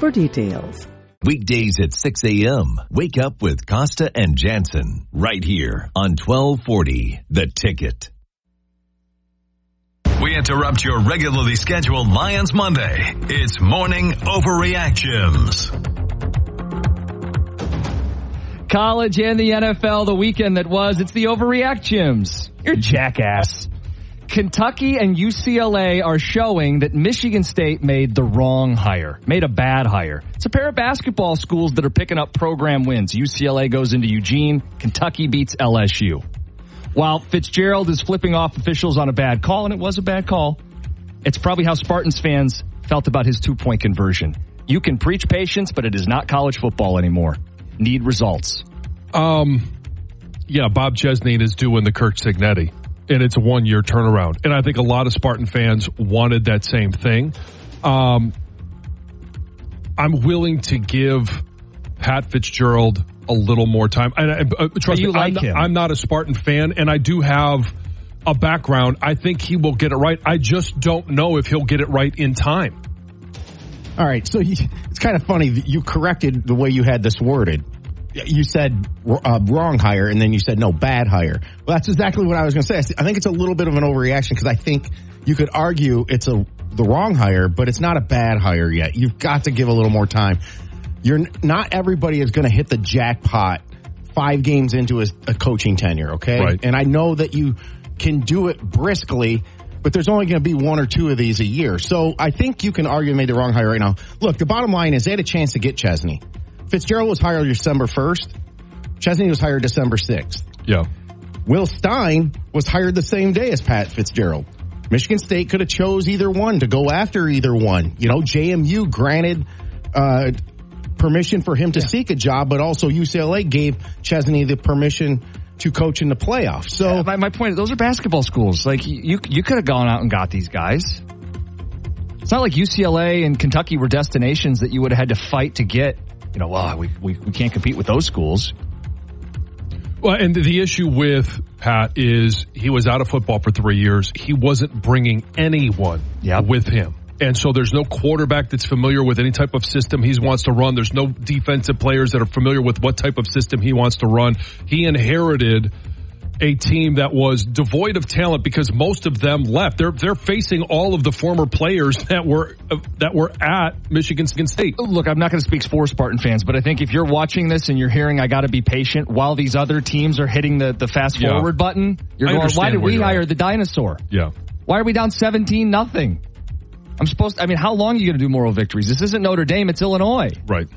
for details. Weekdays at 6 a.m. Wake up with Costa and Jansen right here on 1240 The Ticket. We interrupt your regularly scheduled Lions Monday. It's Morning Overreactions. College and the NFL, the weekend that was. It's the Overreactions. You're a jackass. Kentucky and UCLA are showing that Michigan State made the wrong hire, made a bad hire. It's a pair of basketball schools that are picking up program wins. UCLA goes into Eugene. Kentucky beats LSU. While Fitzgerald is flipping off officials on a bad call, and it was a bad call, it's probably how Spartans fans felt about his 2-point conversion. You can preach patience, but it is not college football anymore. Need results. Yeah, Bob Chesney is doing the Kirk Cignetti, and it's a 1-year turnaround. And I think a lot of Spartan fans wanted that same thing. I'm willing to give Pat Fitzgerald a little more time. And trust me, I'm not a Spartan fan, and I do have a background. I think he will get it right. I just don't know if he'll get it right in time. All right, so it's kind of funny that you corrected the way you had this worded. You said wrong hire, and then you said, no, bad hire. Well, that's exactly what I was going to say. I think it's a little bit of an overreaction because I think you could argue it's the wrong hire, but it's not a bad hire yet. You've got to give a little more time. Not everybody is going to hit the jackpot 5 games into a coaching tenure, okay? Right. And I know that you can do it briskly, but there's only going to be 1 or 2 of these a year. So I think you can argue they made the wrong hire right now. Look, the bottom line is they had a chance to get Chesney. Fitzgerald was hired December 1st. Chesney was hired December 6th. Yeah. Will Stein was hired the same day as Pat Fitzgerald. Michigan State could have chose either one to go after either one. You know, JMU granted permission for him to seek a job, but also UCLA gave Chesney the permission to coach in the playoffs. So my point is, those are basketball schools. Like you could have gone out and got these guys. It's not like UCLA and Kentucky were destinations that you would have had to fight to get. You know, well, we can't compete with those schools. Well, and the issue with Pat is he was out of football for 3 years. He wasn't bringing anyone with him. And so there's no quarterback that's familiar with any type of system he wants to run. There's no defensive players that are familiar with what type of system he wants to run. He inherited a team that was devoid of talent because most of them left. They're facing all of the former players that were at Michigan State. Look, I'm not going to speak for Spartan fans, but I think if you're watching this and you're hearing I got to be patient while these other teams are hitting the fast forward button, you're going, why did we hire the dinosaur? Yeah. Why are we down 17-0? How long are you going to do moral victories? This isn't Notre Dame, it's Illinois. Right.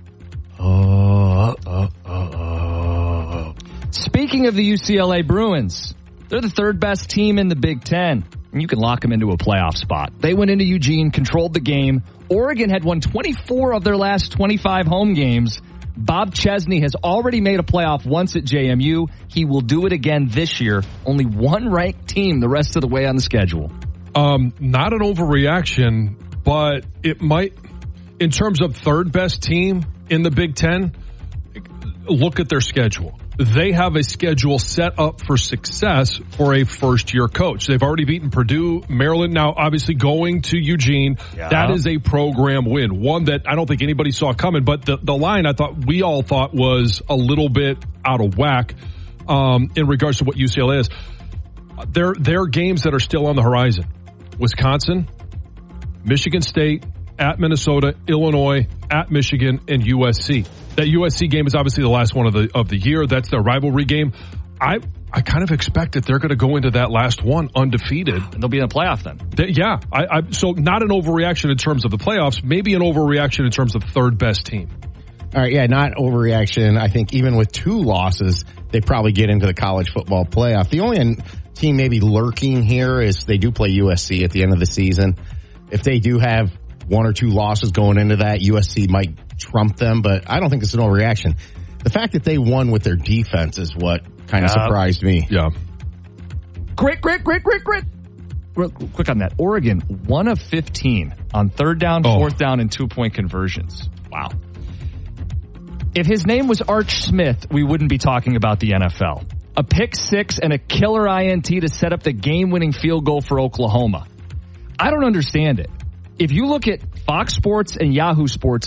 Speaking of the UCLA Bruins, they're the 3rd best team in the Big Ten, and you can lock them into a playoff spot. They went into Eugene, controlled the game. Oregon had won 24 of their last 25 home games. Bob Chesney has already made a playoff once at JMU. He will do it again this year. Only one ranked team the rest of the way on the schedule. Not an overreaction, but it might, in terms of 3rd best team in the Big Ten, look at their schedule. They have a schedule set up for success for a first-year coach. They've already beaten Purdue, Maryland. Now, obviously, going to Eugene, that is a program win. One that I don't think anybody saw coming, but the line we all thought was a little bit out of whack in regards to what UCLA is. There are games that are still on the horizon. Wisconsin, Michigan State, at Minnesota, Illinois, at Michigan, and USC. That USC game is obviously the last one of the year. That's their rivalry game. I kind of expect that they're going to go into that last one undefeated. And they'll be in the playoff then. So not an overreaction in terms of the playoffs, maybe an overreaction in terms of 3rd best team. All right, yeah, not overreaction. I think even with 2 losses, they probably get into the college football playoff. The only team maybe lurking here is they do play USC at the end of the season. If they do have 1 or 2 losses going into that, USC might trump them, but I don't think it's an overreaction. The fact that they won with their defense is what kind of surprised me. Yeah. Grit. Real quick on that. Oregon, 1 of 15 on 3rd down, 4th down, and 2-point conversions. Wow. If his name was Arch Smith, we wouldn't be talking about the NFL. A pick 6 and a killer INT to set up the game-winning field goal for Oklahoma. I don't understand it. If you look at Fox Sports and Yahoo Sports,